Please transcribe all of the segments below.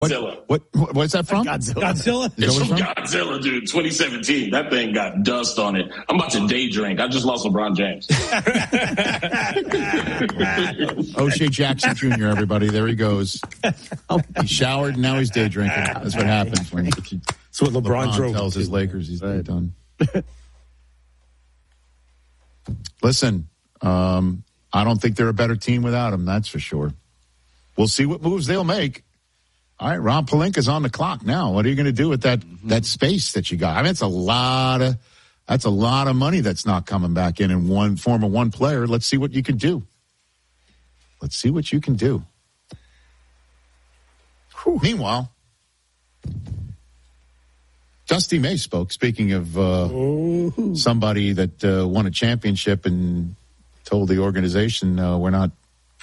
What's that from? Godzilla? It's from Godzilla, dude. 2017. That thing got dust on it. I'm about to day drink. I just lost LeBron James. O'Shea Jackson Jr., everybody. There he goes. He showered, and now he's day drinking. That's what happens when That's what LeBron tells his Lakers he's done. Listen, I don't think they're a better team without him, that's for sure. We'll see what moves they'll make. All right, Rob Pelinka's on the clock now. What are you going to do with that space that you got? I mean, that's a lot of money that's not coming back in one form of one player. Let's see what you can do. Meanwhile, Dusty May spoke. Speaking of somebody that won a championship and told the organization, we're not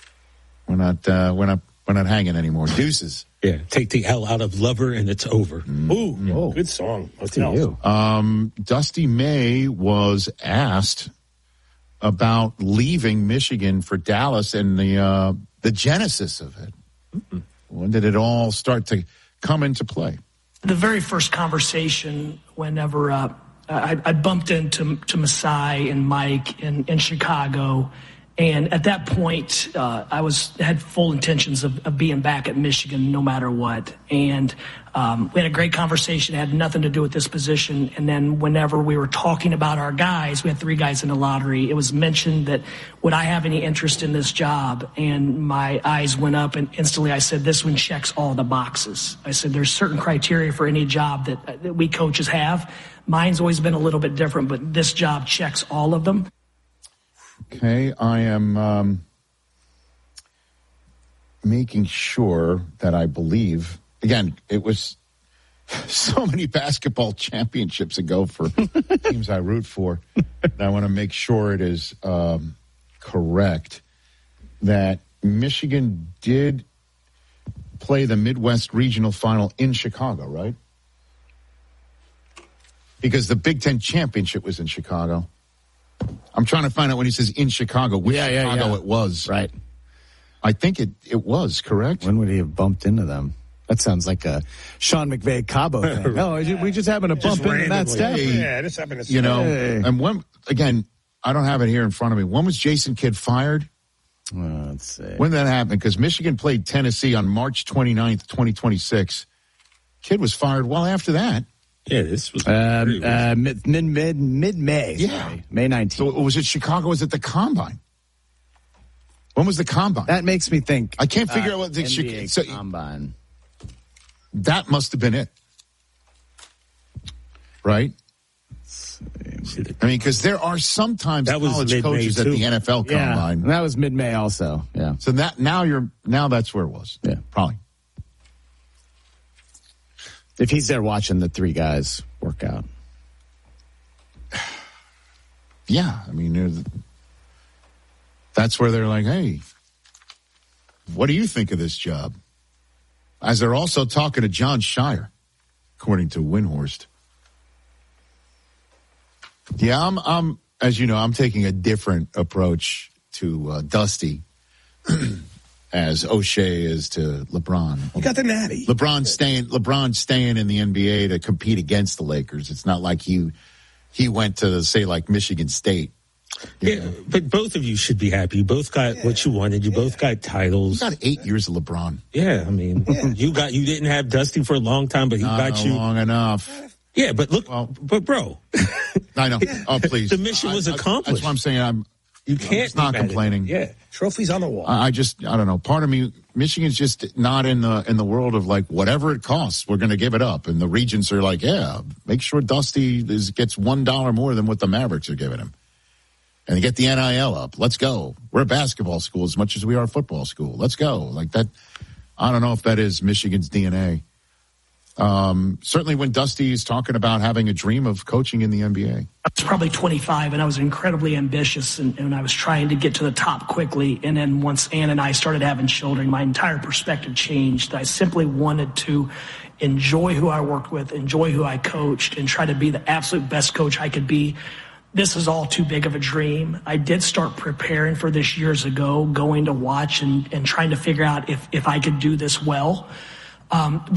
hanging anymore. Deuces. Yeah, take the L out of Lover and it's over. Ooh, good song. Dusty May was asked about leaving Michigan for Dallas and the genesis of it. Mm-hmm. When did it all start to come into play? The very first conversation, whenever I bumped into Masai and Mike in Chicago. And at that point, I had full intentions of being back at Michigan no matter what. And we had a great conversation. It had nothing to do with this position. And then whenever we were talking about our guys, we had 3 guys in the lottery. It was mentioned that would I have any interest in this job? And my eyes went up, and instantly I said, this one checks all the boxes. I said, there's certain criteria for any job that we coaches have. Mine's always been a little bit different, but this job checks all of them. Okay, I am making sure that I believe. Again, it was so many basketball championships ago for teams I root for. And I want to make sure it is correct that Michigan did play the Midwest Regional Final in Chicago, right? Because the Big Ten Championship was in Chicago. I'm trying to find out when he says in Chicago, which Chicago it was. Right. I think it was, correct? When would he have bumped into them? That sounds like a Sean McVay Cabo thing. No, we just happened to bump into that staff. Yeah, this happened to and when, again, I don't have it here in front of me. When was Jason Kidd fired? Let's see. When did that happen? Because Michigan played Tennessee on March 29th, 2026. Kidd was fired well after that. Yeah, this was mid-May. Yeah. May 19th. So was it Chicago? Was it the Combine? When was the Combine? That makes me think. I can't figure out what the NBA Combine. That must have been it. Right? I mean, because there are sometimes college coaches at the NFL Combine. That was mid-May also. Yeah. So now that's where it was. Yeah. Probably. If he's there watching the 3 guys work out. Yeah, I mean, that's where they're like, hey, what do you think of this job? As they're also talking to John Shire, according to Windhorst. Yeah, I'm as you know, I'm taking a different approach to Dusty as O'Shea is to LeBron. You got the natty. LeBron's staying in the NBA to compete against the Lakers. It's not like he went to, say, like Michigan State. Yeah, but both of you should be happy. You both got what you wanted. You both got titles. You got 8 years of LeBron. Yeah, I mean, you didn't have Dusty for a long time, but he got you long enough. Yeah, but look, but bro, I know. Oh, please, the mission was accomplished. That's what I'm saying. You can't. It's not complaining. Yeah, trophies on the wall. I don't know. Part of me, Michigan's just not in the world of like whatever it costs, we're going to give it up. And the Regents are like, yeah, make sure Dusty gets $1 more than what the Mavericks are giving him, and get the NIL up. Let's go. We're a basketball school as much as we are a football school. Let's go. Like that. I don't know if that is Michigan's DNA. Certainly when Dusty is talking about having a dream of coaching in the NBA. I was probably 25, and I was incredibly ambitious, and I was trying to get to the top quickly. And then once Ann and I started having children, my entire perspective changed. I simply wanted to enjoy who I worked with, enjoy who I coached, and try to be the absolute best coach I could be. This is all too big of a dream. I did start preparing for this years ago, going to watch and trying to figure out if I could do this well. But